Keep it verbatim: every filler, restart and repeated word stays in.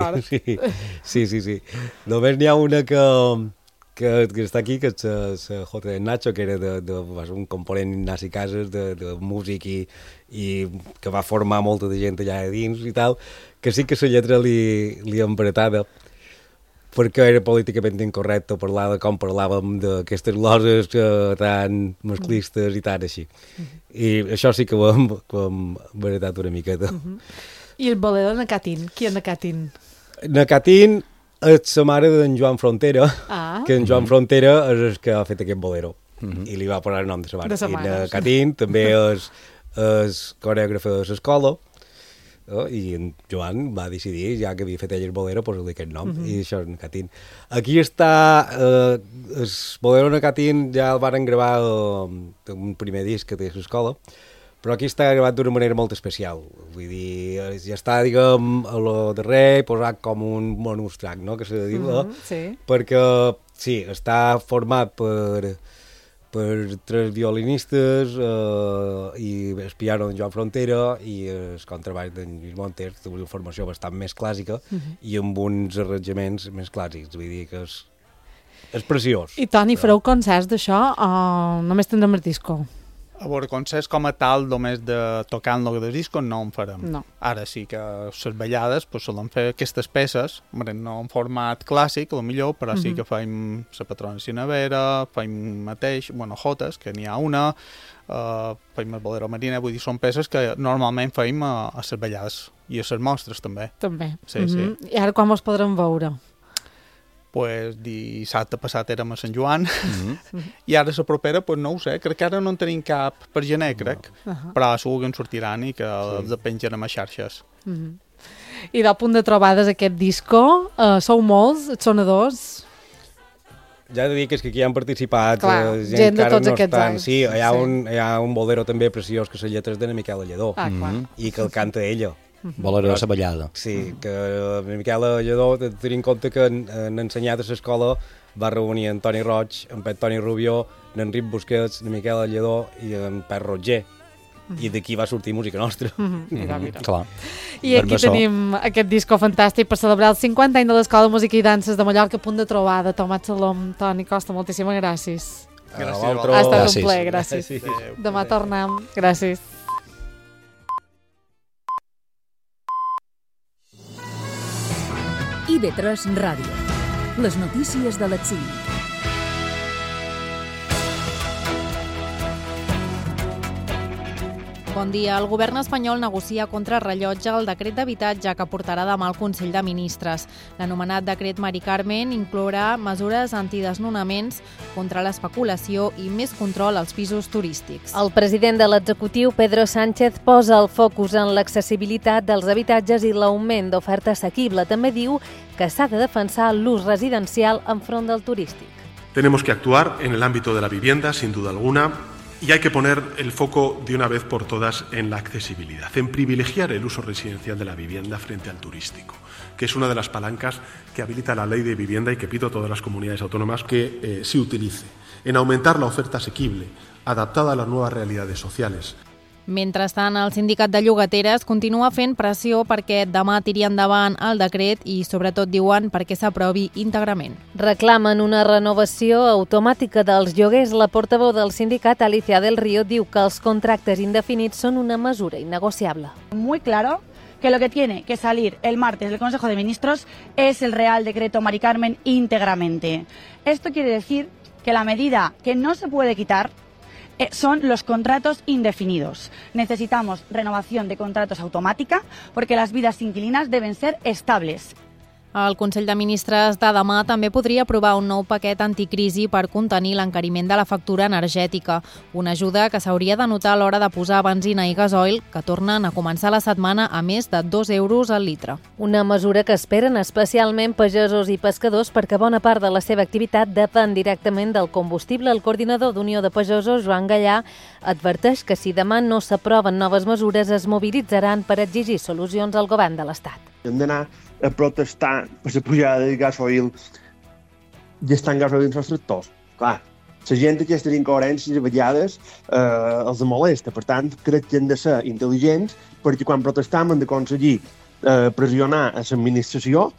sort. Sí, sí, sí. sí. Només n'hi ha una que, que, que està aquí, que és la J de Nacho, que era de, de, de un component Ignasi Casas, de, de músic i, i que va formar molta de gent allà a dins i tal, que sí que la lletra li, li empretada, perquè era políticament incorrecte parlar de com parlàvem d'aquestes loses uh, tan masclistes i tan així. I això sí que ho hem, ho hem veritat una miqueta. Uh-huh. I el bolero Nacatín, qui és Nacatín? Nacatín és la mare d'en Joan Frontera, ah. que en Joan Frontera és el que ha fet aquest bolero, uh-huh. i li va posar el nom de sa mare. De sa mare. I Nacatín també és, és coreògrafa de l'escola, Oh, i en Joan va decidir, ja que havia fet ell el bolero, posar-li aquest nom, uh-huh. i això és Nacatín. Aquí està, eh, el bolero Nacatín ja el van gravar eh, un primer disc que té a l'escola, però aquí està gravat d'una manera molt especial. Vull dir, ja està, diguem, a lo darrer posat com un bonus track, no?, que se diu, uh-huh, sí. perquè, sí, està format per... per tres violinistes eh, i el piano d'en Joan Frontera i el contrabaix d'en Lluís Montes, una formació bastant més clàssica uh-huh. i amb uns arranjaments més clàssics, vull dir que és, és preciós. I Toni, fareu concerts d'això o només tindrem el disco? A veure, concerts com a tal, només de tocant el de disco no en farem. No. Ara sí que les ballades pues, solen fer aquestes peces, no en format clàssic, a lo millor, però uh-huh. sí que fem la patrona Cinavera, fem mateix, bueno, jotes, que n'hi ha una, uh, fem el bolero marina, vull dir, són peces que normalment fem a, a les ballades i a les mostres també. També. Sí, uh-huh. sí. I ara quan els podrem veure? Pues dissabte passat érem a Sant Joan mm-hmm. i ara la propera pues no ho sé, crec que ara no en tenim cap per gener, crec, no. uh-huh. però segur que en sortiran i que sí. els penjarem a xarxes. Mm-hmm. I del punt de trobades aquest disco, uh, sou molts, et sonadors? Ja he de dir que és que aquí han participat Clar, eh, gent, gent de tots no aquests estan. anys. Sí, hi ha, sí. Un, hi ha un bolero també preciós que les lletres de na Miquela Lledó ah, mm-hmm. i que el canta ella. Bolero de la ballada. Sí, que la Miquela Lledó, tenint en compte que en, en ensenyat a l'escola va reunir en Toni Roig, en Pep Toni Rubió, en Enric Busquets, en Miquela Lledó i en Pep Roger. Mm-hmm. I d'aquí va sortir música nostra. Mm-hmm. Mira, mira. Clar. I aquí Barbassó. Tenim aquest disco fantàstic per celebrar els cinquanta anys de l'Escola de Música i Danses de Mallorca, punt de trobada. Tomat Salom, Toni Costa, moltíssimes gràcies. Gràcies. Ha estat gràcies. un ple, gràcies. gràcies. Demà tornem. Gràcies. I V tres Ràdio. Les notícies de les cinc. Bon dia. El govern espanyol negocia contra rellotge el decret d'habitatge que portarà demà al Consell de Ministres. L'anomenat decret Mari Carmen inclourà mesures antidesnonaments contra l'especulació i més control als pisos turístics. El president de l'executiu, Pedro Sánchez, posa el focus en l'accessibilitat dels habitatges i l'augment d'oferta assequible. També diu que s'ha de defensar l'ús residencial enfront del turístic. Tenemos que actuar en el ámbito de la vivienda, sin duda alguna, y hay que poner el foco de una vez por todas en la accesibilidad, en privilegiar el uso residencial de la vivienda frente al turístico, que es una de las palancas que habilita la ley de vivienda y que pido a todas las comunidades autónomas que eh, se utilice, en aumentar la oferta asequible, adaptada a las nuevas realidades sociales. Mentrestant, el sindicat de llogateres continua fent pressió perquè demà tiri endavant el decret i, sobretot, diuen perquè s'aprovi íntegrament. Reclamen una renovació automàtica dels lloguers. La portaveu del sindicat, Alicia del Río, diu que els contractes indefinits són una mesura innegociable. Muy claro que lo que tiene que salir el martes del Consejo de Ministros es el Real Decreto Mari Carmen íntegramente. Esto quiere decir que la medida que no se puede quitar son los contratos indefinidos. Necesitamos renovación de contratos automática porque las vidas inquilinas deben ser estables. El Consell de Ministres de demà també podria aprovar un nou paquet anticrisi per contenir l'encariment de la factura energètica, una ajuda que s'hauria de notar a l'hora de posar benzina i gasoil, que tornen a començar la setmana a més de dos euros al litre. Una mesura que esperen especialment pagesos i pescadors perquè bona part de la seva activitat depèn directament del combustible. El coordinador d'Unió de Pagesos, Joan Gallà, adverteix que si demà no s'aproven noves mesures es mobilitzaran per exigir solucions al govern de l'Estat. Hem d'anar a protestar per la pujada de gasoil gastant gasoil en els tractors. Clar, la gent aquestes incoherències a vegades eh, els molesta. Per tant, crec que hem de ser intel·ligents perquè quan protestam hem d'aconseguir eh, pressionar a l'administració